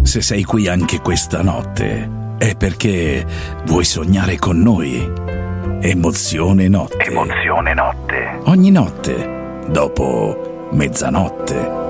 Se sei qui anche questa notte, è perché vuoi sognare con noi. Emozione Notte. Emozione Notte. Ogni notte, dopo mezzanotte.